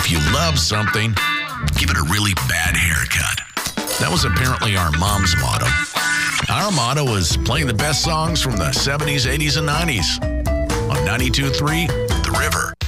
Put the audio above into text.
If you love something, give it a really bad haircut. That was apparently our mom's motto. Our motto was playing the best songs from the 70s, 80s, and 90s on 92.3 The River.